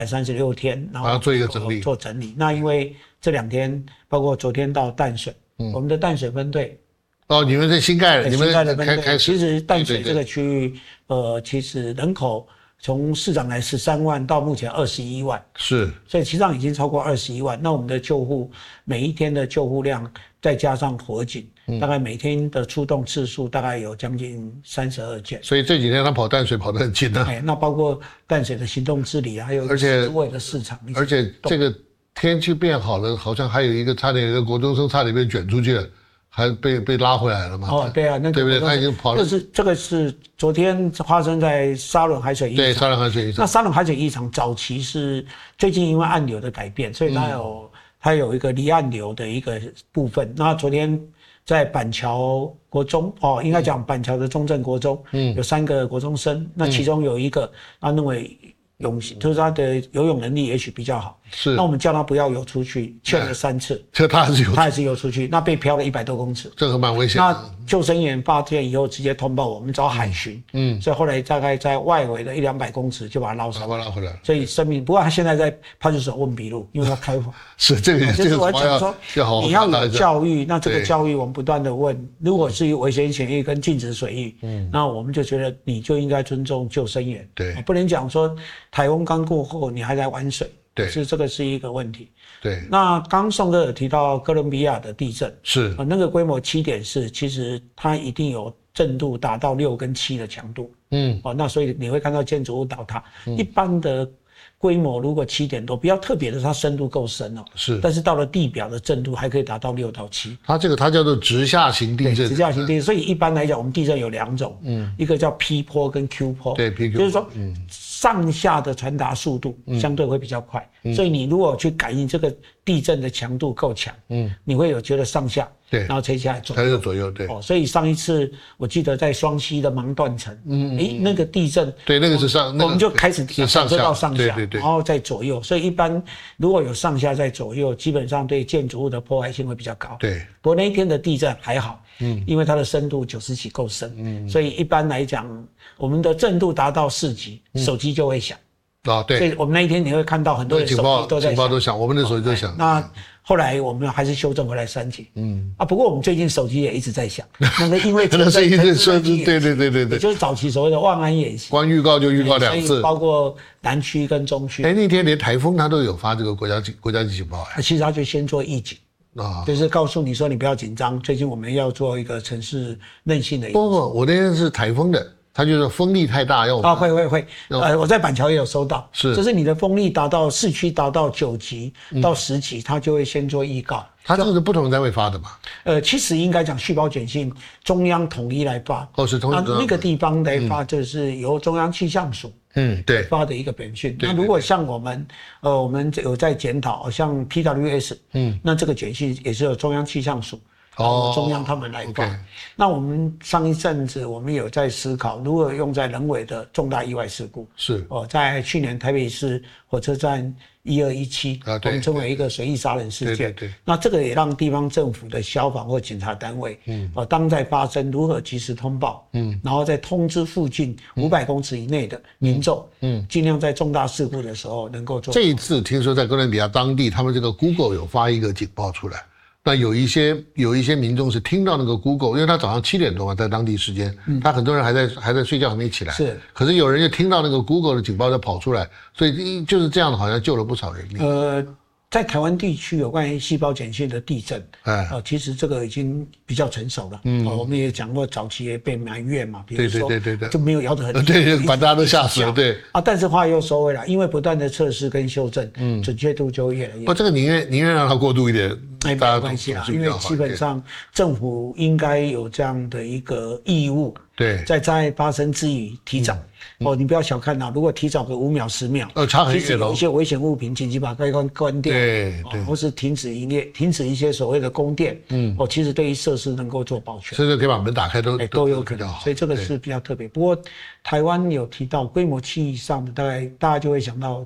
36天，然后做一个整理。 做整理。那因为这2天，包括昨天到淡水，我们的淡水分队。 你们在新盖的，你们开始。 其实淡水这个区域，其实人口从市长来13万到目前21万， 是， 所以其实上已经超过21万。那我们的救护每一天的救护量，再加上火警，大概每天的出动次数大概有将近32件。 所以这几天他跑淡水跑得很近啊。 那包括淡水的行动治理，还有食味的市场， 而且这个天气变好了，好像还有一个差点有一个国中生差点被卷出去了。还被拉回来了嘛？ 对啊，那个对不对？他已经跑了。 这个是昨天发生在沙仑海水浴场。 对，沙仑海水浴场。 那沙仑海水浴场早期是最近因为暗流的改变，所以它有一个离岸流的一个部分。那昨天在板桥国中应该讲板桥的中正国中，有3个国中生，那其中有一个他认为就是他的游泳能力也许比较好， 是。 那我们叫他不要游出去，劝了3次， 他还是游出去，那被漂了100多公尺， 这个蛮危险的。 那救生员发现以后直接通报我们找海巡，所以后来大概在外围的100-200公尺就把他捞上来， 拉回来。 所以生命，不过他现在在派出所问笔录，因为他开放。 是这个， 就是我讲说，你要有教育，那这个教育我们不断的问，如果是危险潜域跟禁止水域，那我们就觉得你就应该尊重救生员， 对， 不能讲说台风刚过后你还在玩水， 对， 这个是一个问题。 对， 那刚宋哥有提到哥伦比亚的地震， 是那个规模7.4，其实它一定有震度达到6跟7的强度，那所以你会看到建筑物倒塌，一般的规模如果7点多，比较特别的，它深度够深是， 但是到了地表的震度还可以达到6到7。 它叫做直下型地震， 直下型地震。所以一般来讲，我们地震有2种，一个叫 P 波跟 Q 波， 对 ，P Q， 就是说，上下的传达速度相对会比较快，所以你如果去感应这个地震的强度够强，你会有觉得上下， 对， 然后垂下来左右，对。 所以上一次我记得在双溪的芒段层，那个地震， 对，那个是我们就开始感受到上下， 对， 然后再左右。所以一般如果有上下在左右，基本上对建筑物的破坏性会比较高。 对， 不过那一天的地震还好，因为它的深度90几够深，所以一般来讲，手们的震度达到4级，手机就会响。 对， 所以我们那一天你会看到很多人手机都在响， 警报都响，我们的手机都响。 那后来我们还是修正回来3级。不过我们最近手机也一直在响，那个因为可能是一直说，对， 就是早期所谓的万安演习， 光预告就预告2次， 包括南区跟中区。 那天连台风它都有发这个国家级警报。 其实它就先做预警。就是告诉你说你不要紧张，最近我们要做一个城市韧性的。 不，我那天是台风的，它就是风力太大要。 会。我在板桥也有收到，就是你的风力达到市区达到9级到10级，它就会先做预告。 它这个是不同单位发的嘛？ 其实应该讲续保简讯中央统一来发。 是统一。 那个地方来发就是由中央气象署对发的一个简讯。那如果像我们有在检讨，像 PWS，那这个简讯也是由中央气象署。中央他们来发。那我们上一阵子我们有在思考如何用在人为的重大意外事故。在去年台北市火车站1217，我们称为一个随意杀人事件。那这个也让地方政府的消防或警察单位，当在发生如何及时通报，然后再通知附近500公尺以内的民众，尽量在重大事故的时候能够做。 这一次听说在哥伦比亚当地，他们这个 Google 有发一个警报出来。那有一些民众是听到那个 Google， 因为他早上7点多嘛，在当地时间，他很多人还在睡觉，还没起来。可是有人就听到那个 Google 的警报在跑出来，所以就是这样的，好像救了不少人命。 在台湾地区有关于细胞简讯的地震，其实这个已经比较成熟了。我们也讲过，早期也被埋怨嘛，比如说就没有摇得很厉害， 对，把大家都吓死了，对。 但是话又说回来，因为不断的测试跟修正，准确度就越来越。 这个宁愿让它过度一点， 没关系啦，因为基本上政府应该有这样的一个义务，在灾害发生之余提早。你不要小看如果提早个5秒10秒， 差很远。 其实有一些危险物品紧急把开关关掉，或是停止营业，停止一些所谓的供电，其实对于设施能够做保全， 甚至可以把门打开都有可能。所以这个是比较特别。不过台湾有提到规模7以上的，大家就会想到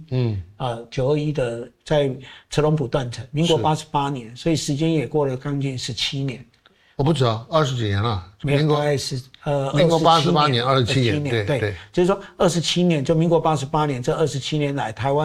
921，921的在车龙埔断层，民国88年，所以时间也过了将近17年。 我不知道20几年了， 民国 88年27年， 对，就是说27年，就民国88年这27年来，台湾